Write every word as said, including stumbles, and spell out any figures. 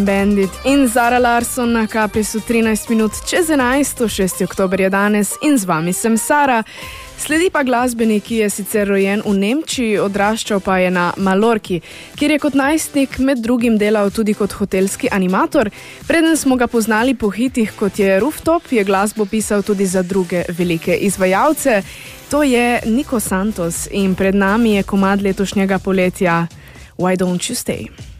Bandit in Zara Larsson na K P S-u trinajst minut čez enajst, šesti oktober je danes in z vami sem Sara. Sledi pa glasbenik, ki je sicer rojen v Nemčiji, odraščal pa je na Malorki, kjer je kot najstnik med drugim delal tudi kot hotelski animator. Preden smo ga poznali po hitih, kot je Rooftop, je glasbo pisal tudi za druge velike izvajalce. To je Nico Santos in pred nami je komad letošnjega poletja Why Don't You Stay?